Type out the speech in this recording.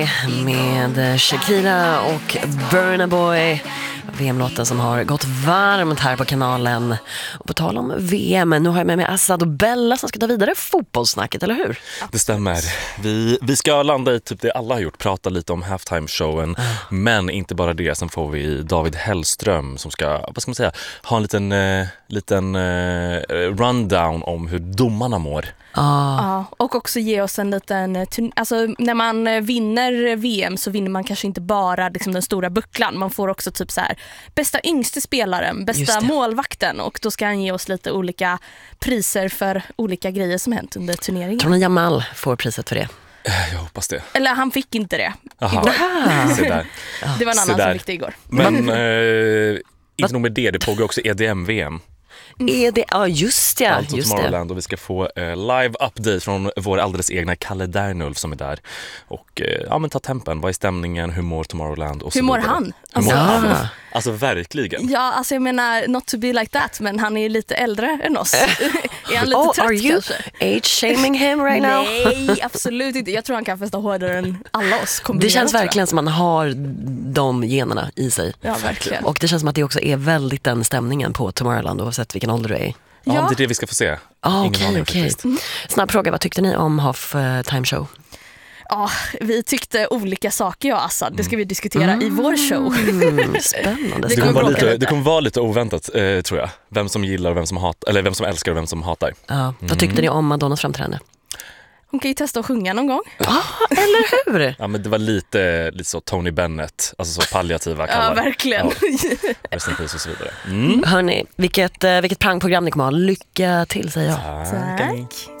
Med Shakira och Burna Boy, VM-låten som har gått varmt här på kanalen. Och på tal om VM, nu har jag med mig Assad och Bella som ska ta vidare fotbollssnacket, eller hur? Det stämmer. Vi ska landa i typ det alla har gjort, prata lite om halftime-showen. Men inte bara det, sen får vi David Hellström som ska, vad ska man säga, ha en liten rundown om hur domarna mår. Ja, och också ge oss en liten alltså när man vinner VM så vinner man kanske inte bara liksom den stora bucklan, man får också typ så här bästa yngste spelaren, bästa målvakten, och då ska han ge oss lite olika priser för olika grejer som hänt under turneringen. Tror ni Jamal får priset för det? Jag hoppas det. Eller han fick inte det. Se där. Det var en annan som fick det igår. Men inte nog med det pågår också EDM-VM. Ja, just det. Allt åt Tomorrowland, och vi ska få live update från vår alldeles egna Kalle Dernulf som är där. Och men ta tempen, vad är stämningen, hur mår Tomorrowland och hur mår han? Alltså verkligen. Ja, alltså jag menar, not to be like that, men han är ju lite äldre än oss. Är han lite trött are you kanske? age-shaming him right now? Nej, absolut inte. Jag tror han kan festa hårdare än alla oss. Det känns verkligen som man har de generna i sig. Ja, verkligen. Och det känns som att det också är väldigt den stämningen på Tomorrowland, oavsett vilken ålder du är i. Ja, det är det vi ska få se. Okej. Snabb fråga, vad tyckte ni om Halftime Show? Ja, vi tyckte olika saker, jag och Assad. Det ska vi diskutera i vår show. Spännande. Det kommer vara lite oväntat, tror jag. Vem som gillar och vem som hatar, eller vem som älskar och vem som hatar. Vad tyckte ni om Madonnas framträdande? Hon kan ju testa att sjunga någon gång. Eller hur? Ja, men det var lite så Tony Bennett, alltså så palliativa kallar. Ja, verkligen. Rest in peace och så vidare. Hörni, vilket prangprogram ni kommer ha. Lycka till, säger jag. Tack.